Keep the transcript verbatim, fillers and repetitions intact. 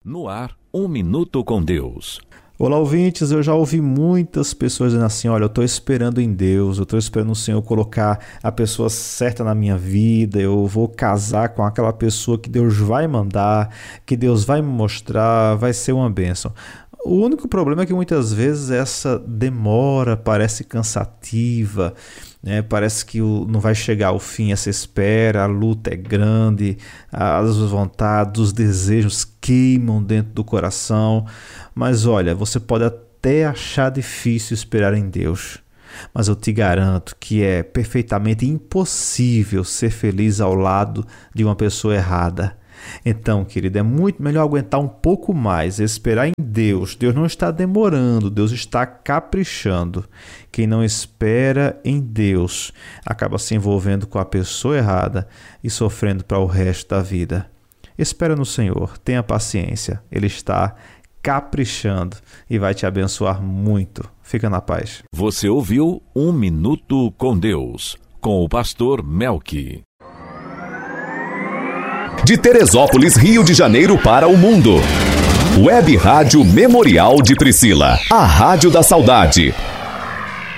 No ar, Um Minuto com Deus. Olá, ouvintes, eu já ouvi muitas pessoas dizendo assim, olha, eu estou esperando em Deus, eu estou esperando o Senhor colocar a pessoa certa na minha vida, eu vou casar com aquela pessoa que Deus vai mandar, que Deus vai me mostrar, vai ser uma bênção. O único problema é que muitas vezes essa demora parece cansativa, né? Parece que o, não vai chegar ao fim essa espera, a luta é grande, as vontades, os desejos queimam dentro do coração. Mas olha, você pode até achar difícil esperar em Deus, mas eu te garanto que é perfeitamente impossível ser feliz ao lado de uma pessoa errada. Então, querido, é muito melhor aguentar um pouco mais, esperar em Deus. Deus não está demorando, Deus está caprichando. Quem não espera em Deus acaba se envolvendo com a pessoa errada e sofrendo para o resto da vida. Espera no Senhor, tenha paciência, Ele está caprichando e vai te abençoar muito. Fica na paz. Você ouviu Um Minuto com Deus, com o pastor Melqui. De Teresópolis, Rio de Janeiro para o mundo. Web Rádio Memorial de Priscila, a Rádio da Saudade.